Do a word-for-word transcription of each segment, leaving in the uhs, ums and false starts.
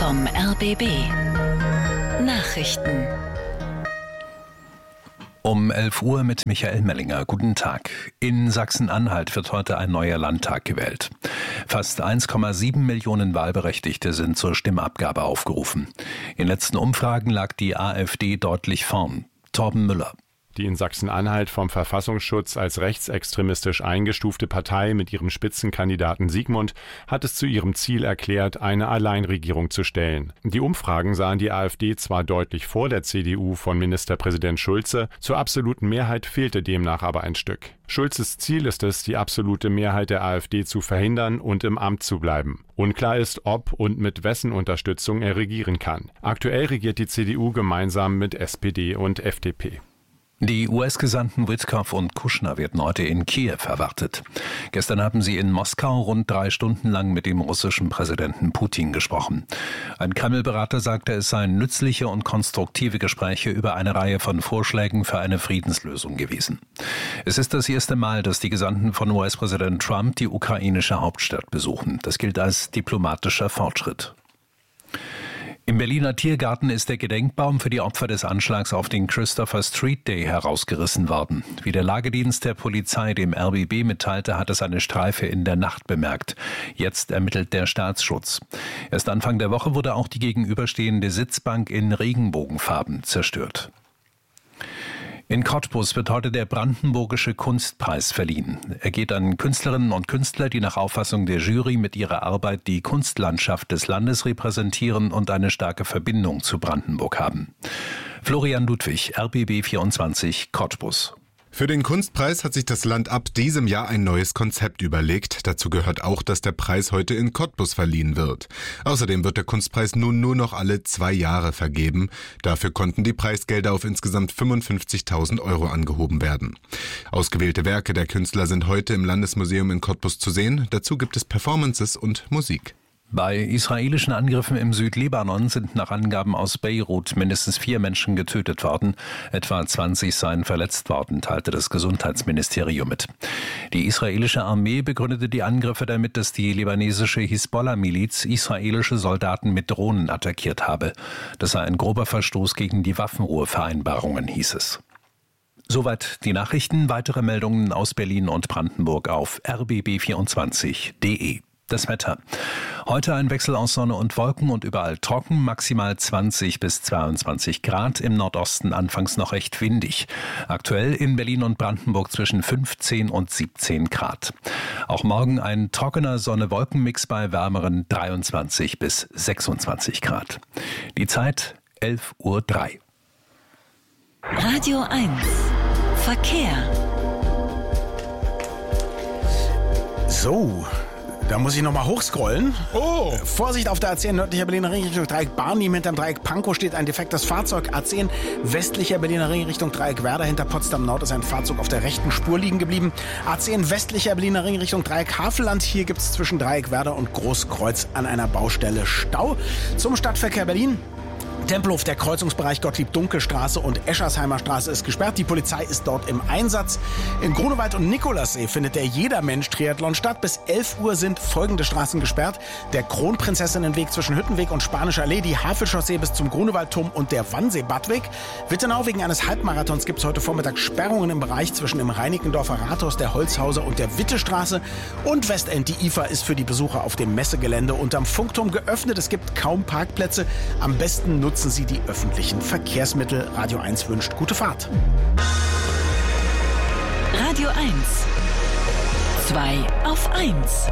vom R B B. Nachrichten. Um elf Uhr mit Michael Mellinger. Guten Tag. In Sachsen-Anhalt wird heute ein neuer Landtag gewählt. Fast eins Komma sieben Millionen Wahlberechtigte sind zur Stimmabgabe aufgerufen. In letzten Umfragen lag die AfD deutlich vorn. Torben Müller. Die in Sachsen-Anhalt vom Verfassungsschutz als rechtsextremistisch eingestufte Partei mit ihrem Spitzenkandidaten Sigmund hat es zu ihrem Ziel erklärt, eine Alleinregierung zu stellen. Die Umfragen sahen die AfD zwar deutlich vor der C D U von Ministerpräsident Schulze, zur absoluten Mehrheit fehlte demnach aber ein Stück. Schulzes Ziel ist es, die absolute Mehrheit der AfD zu verhindern und im Amt zu bleiben. Unklar ist, ob und mit wessen Unterstützung er regieren kann. Aktuell regiert die C D U gemeinsam mit S P D und F D P. Die U S-Gesandten Witkoff und Kushner werden heute in Kiew erwartet. Gestern haben sie in Moskau rund drei Stunden lang mit dem russischen Präsidenten Putin gesprochen. Ein Kreml-Berater sagte, es seien nützliche und konstruktive Gespräche über eine Reihe von Vorschlägen für eine Friedenslösung gewesen. Es ist das erste Mal, dass die Gesandten von U S-Präsident Trump die ukrainische Hauptstadt besuchen. Das gilt als diplomatischer Fortschritt. Im Berliner Tiergarten ist der Gedenkbaum für die Opfer des Anschlags auf den Christopher Street Day herausgerissen worden. Wie der Lagedienst der Polizei dem R B B mitteilte, hat es eine Streife in der Nacht bemerkt. Jetzt ermittelt der Staatsschutz. Erst Anfang der Woche wurde auch die gegenüberstehende Sitzbank in Regenbogenfarben zerstört. In Cottbus wird heute der Brandenburgische Kunstpreis verliehen. Er geht an Künstlerinnen und Künstler, die nach Auffassung der Jury mit ihrer Arbeit die Kunstlandschaft des Landes repräsentieren und eine starke Verbindung zu Brandenburg haben. Florian Ludwig, R B B vierundzwanzig, Cottbus. Für den Kunstpreis hat sich das Land ab diesem Jahr ein neues Konzept überlegt. Dazu gehört auch, dass der Preis heute in Cottbus verliehen wird. Außerdem wird der Kunstpreis nun nur noch alle zwei Jahre vergeben. Dafür konnten die Preisgelder auf insgesamt fünfundfünfzigtausend Euro angehoben werden. Ausgewählte Werke der Künstler sind heute im Landesmuseum in Cottbus zu sehen. Dazu gibt es Performances und Musik. Bei israelischen Angriffen im Südlibanon sind nach Angaben aus Beirut mindestens vier Menschen getötet worden. Etwa zwanzig seien verletzt worden, teilte das Gesundheitsministerium mit. Die israelische Armee begründete die Angriffe damit, dass die libanesische Hisbollah-Miliz israelische Soldaten mit Drohnen attackiert habe. Das sei ein grober Verstoß gegen die Waffenruhevereinbarungen, hieß es. Soweit die Nachrichten. Weitere Meldungen aus Berlin und Brandenburg auf r b b vierundzwanzig punkt d e. Das Wetter. Heute ein Wechsel aus Sonne und Wolken und überall trocken, maximal zwanzig bis zweiundzwanzig Grad, im Nordosten anfangs noch recht windig. Aktuell in Berlin und Brandenburg zwischen fünfzehn und siebzehn Grad. Auch morgen ein trockener Sonne-Wolken-Mix bei wärmeren dreiundzwanzig bis sechsundzwanzig Grad. Die Zeit elf Uhr drei. Radio eins. Verkehr. So. Da muss ich nochmal hochscrollen. Oh! Vorsicht auf der A zehn nördlicher Berliner Ring Richtung Dreieck Barnim. Hinterm Dreieck Pankow steht ein defektes Fahrzeug. A zehn westlicher Berliner Ring Richtung Dreieck Werder. Hinter Potsdam Nord ist ein Fahrzeug auf der rechten Spur liegen geblieben. A zehn westlicher Berliner Ring Richtung Dreieck Havelland. Hier gibt es zwischen Dreieck Werder und Großkreuz an einer Baustelle Stau. Zum Stadtverkehr Berlin. Tempelhof, der Kreuzungsbereich Gottlieb-Dunkel-Straße und Eschersheimer Straße ist gesperrt. Die Polizei ist dort im Einsatz. In Grunewald und Nikolassee findet der Jedermensch-Triathlon statt. Bis elf Uhr sind folgende Straßen gesperrt. Der Kronprinzessinnenweg zwischen Hüttenweg und Spanischer Allee, die Havelchaussee bis zum Grunewaldturm und der Wannsee-Badweg. Wittenau, wegen eines Halbmarathons gibt es heute Vormittag Sperrungen im Bereich zwischen dem Reinickendorfer Rathaus, der Holzhauser und der Wittestraße. Und Westend, die I F A, ist für die Besucher auf dem Messegelände unterm Funkturm geöffnet. Es gibt kaum Parkplätze. Am besten nutzen Sie die öffentlichen Verkehrsmittel. Radio eins wünscht gute Fahrt. Radio eins. zwei auf eins.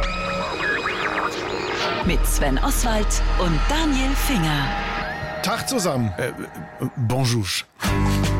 Mit Sven Oswald und Daniel Finger. Tag zusammen. Äh, bonjour.